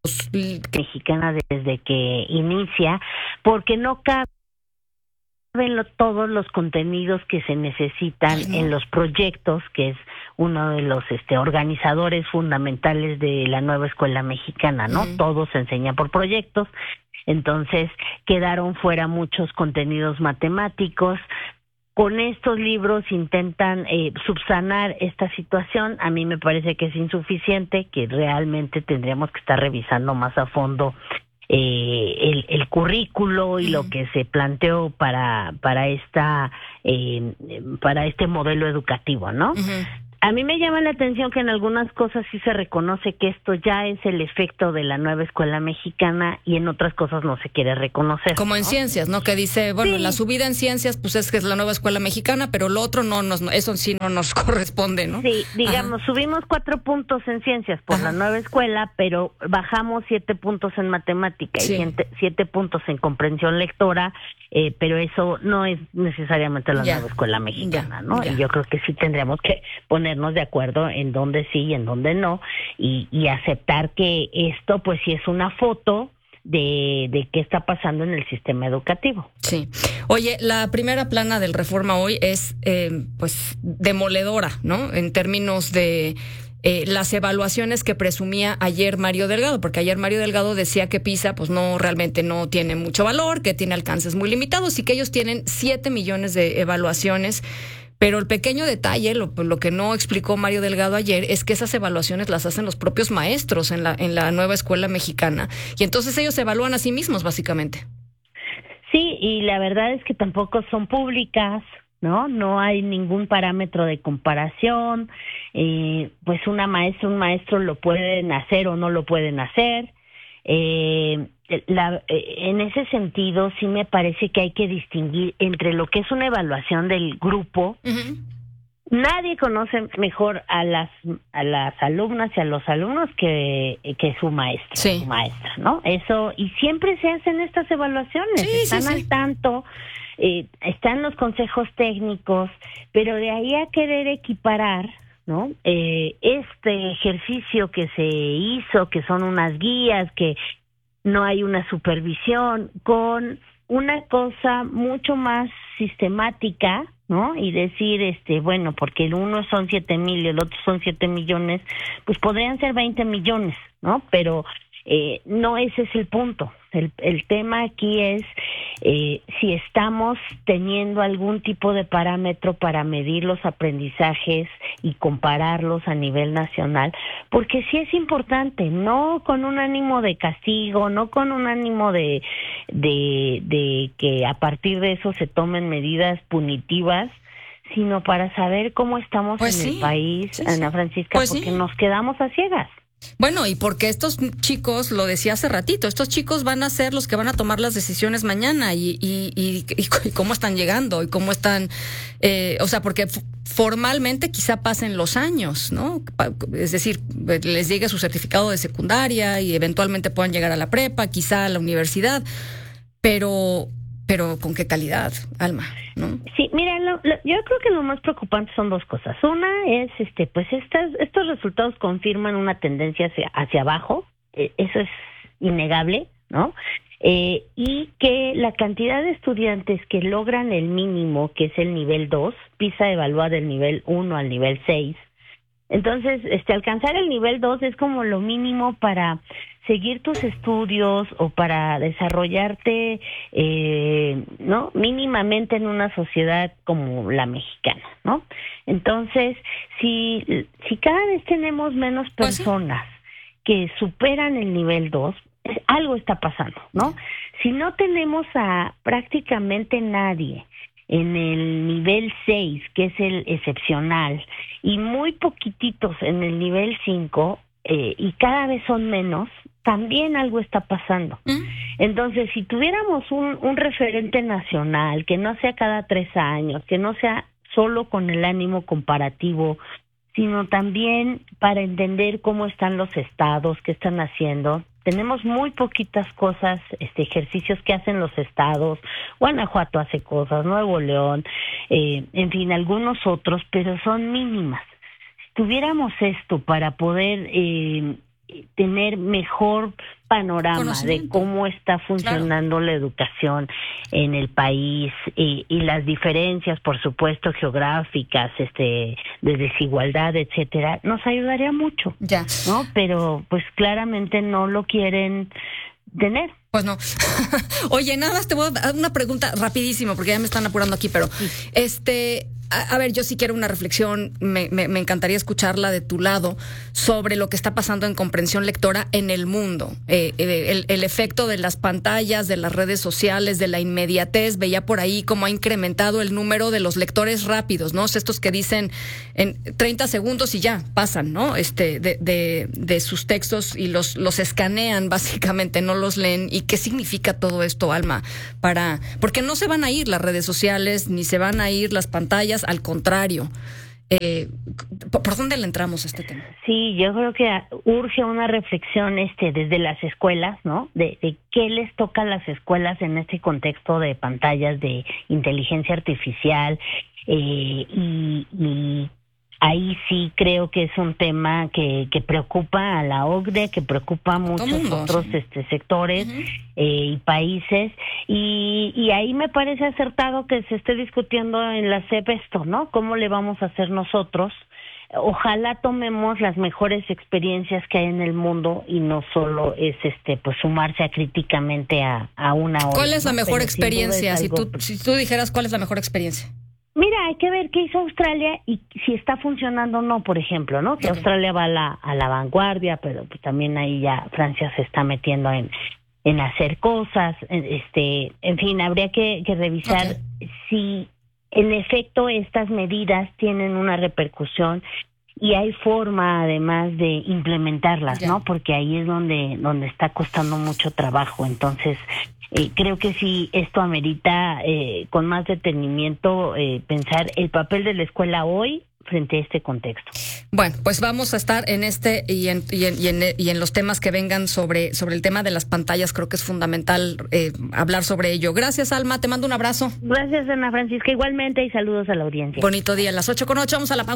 mexicana desde que inicia, porque no caben todos los contenidos que se necesitan en los proyectos, que es uno de los organizadores fundamentales de la nueva escuela mexicana, ¿no? Todo se enseña por proyectos, entonces quedaron fuera muchos contenidos matemáticos. Con estos libros intentan subsanar esta situación. A mí me parece que es insuficiente, que realmente tendríamos que estar revisando más a fondo el currículo y lo que se planteó para este modelo educativo, ¿no? A mí me llama la atención que en algunas cosas sí se reconoce que esto ya es el efecto de la nueva escuela mexicana y en otras cosas no se quiere reconocer. Como en ciencias, ¿no? Que dice, bueno, la subida en ciencias, pues es que es la nueva escuela mexicana, pero lo otro eso sí no nos corresponde, ¿no? Sí, digamos, subimos 4 puntos en ciencias por la nueva escuela, pero bajamos 7 puntos en matemática y 7 puntos en comprensión lectora, pero eso no es necesariamente la nueva escuela mexicana, ¿no? Y yo creo que sí tendríamos que ponernos de acuerdo en dónde sí y en dónde no, y aceptar que esto pues sí es una foto de qué está pasando en el sistema educativo. Sí. Oye, la primera plana del Reforma hoy es pues demoledora, ¿no? En términos de las evaluaciones que presumía ayer Mario Delgado, porque ayer Mario Delgado decía que PISA pues realmente no tiene mucho valor, que tiene alcances muy limitados y que ellos tienen 7 millones de evaluaciones. Pero el pequeño detalle, lo que no explicó Mario Delgado ayer, es que esas evaluaciones las hacen los propios maestros en la nueva escuela mexicana. Y entonces ellos se evalúan a sí mismos, básicamente. Sí, y la verdad es que tampoco son públicas, ¿no? No hay ningún parámetro de comparación. Pues un maestro lo pueden hacer o no lo pueden hacer. En ese sentido sí me parece que hay que distinguir entre lo que es una evaluación del grupo. Nadie conoce mejor a las alumnas y a los alumnos que su maestro, su maestra, ¿no? Eso, y siempre se hacen estas evaluaciones, están al tanto, están los consejos técnicos, pero de ahí a querer equiparar, ¿no? Este ejercicio que se hizo, que son unas guías, que no hay una supervisión, con una cosa mucho más sistemática, ¿no? Y decir, bueno, porque el uno son 7,000 y el otro son 7 millones, pues podrían ser 20 millones, ¿no? Pero no ese es el punto. El tema aquí es si estamos teniendo algún tipo de parámetro para medir los aprendizajes y compararlos a nivel nacional, porque sí es importante, no con un ánimo de castigo, no con un ánimo de que a partir de eso se tomen medidas punitivas, sino para saber cómo estamos el país, Ana Francisca, porque nos quedamos a ciegas. Bueno, y porque estos chicos, lo decía hace ratito, estos chicos van a ser los que van a tomar las decisiones mañana y cómo están llegando y cómo están, o sea, porque formalmente quizá pasen los años, ¿no? Es decir, les llegue su certificado de secundaria y eventualmente puedan llegar a la prepa, quizá a la universidad, pero ¿con qué calidad, Alma? ¿No? Sí, mira, yo creo que lo más preocupante son dos cosas. Una es, pues estos resultados confirman una tendencia hacia abajo, eso es innegable, ¿no? Y que la cantidad de estudiantes que logran el mínimo, que es el nivel 2, PISA evalúa del nivel 1 al nivel 6. Entonces, alcanzar el nivel 2 es como lo mínimo para seguir tus estudios o para desarrollarte, ¿no? Mínimamente en una sociedad como la mexicana, ¿no? Entonces, si cada vez tenemos menos personas que superan el nivel 2, algo está pasando, ¿no? Si no tenemos a prácticamente nadie en el nivel 6, que es el excepcional, y muy poquititos en el nivel 5, y cada vez son menos, también algo está pasando. Entonces, si tuviéramos un referente nacional, que no sea cada 3 años, que no sea solo con el ánimo comparativo, sino también para entender cómo están los estados, qué están haciendo. Tenemos muy poquitas cosas, ejercicios que hacen los estados. Guanajuato hace cosas, Nuevo León, en fin, algunos otros, pero son mínimas. Si tuviéramos esto para poder tener mejor panorama de cómo está funcionando la educación en el país y las diferencias, por supuesto, geográficas, de desigualdad, etcétera, nos ayudaría mucho, ¿no? Pero pues claramente no lo quieren tener. Pues no. Oye, nada más te voy a dar una pregunta rapidísimo, porque ya me están apurando aquí, pero a ver, yo sí quiero una reflexión, me encantaría escucharla de tu lado sobre lo que está pasando en comprensión lectora en el mundo. El efecto de las pantallas, de las redes sociales, de la inmediatez, veía por ahí cómo ha incrementado el número de los lectores rápidos, ¿no? Estos que dicen en 30 segundos y ya, pasan, ¿no? De sus textos y los escanean, básicamente, no los leen. ¿Y qué significa todo esto, Alma? Porque no se van a ir las redes sociales, ni se van a ir las pantallas, al contrario. ¿Por dónde le entramos a este tema? Sí, yo creo que urge una reflexión desde las escuelas, ¿no? De qué les toca a las escuelas en este contexto de pantallas, de inteligencia artificial, y ahí sí creo que es un tema que preocupa a la OCDE, que preocupa a muchos otros sectores y países, y ahí me parece acertado que se esté discutiendo en la SEP esto, ¿no? ¿Cómo le vamos a hacer nosotros? Ojalá tomemos las mejores experiencias que hay en el mundo y no solo es pues sumarse críticamente a una ola. ¿Cuál es la mejor experiencia? Si tú dijeras, ¿cuál es la mejor experiencia? Mira, hay que ver qué hizo Australia y si está funcionando o no, por ejemplo, ¿no? Que Australia va a la vanguardia, pero pues también ahí ya Francia se está metiendo en hacer cosas, en fin, habría que revisar si en efecto estas medidas tienen una repercusión y hay forma además de implementarlas, ¿no? Porque ahí es donde está costando mucho trabajo. Entonces, creo que sí, esto amerita con más detenimiento pensar el papel de la escuela hoy frente a este contexto. Bueno, pues vamos a estar en y en los temas que vengan sobre el tema de las pantallas. Creo que es fundamental hablar sobre ello. Gracias, Alma, te mando un abrazo. Gracias, Ana Francisca, igualmente, y saludos a la audiencia. Bonito día, a las 8:08, vamos a la pausa.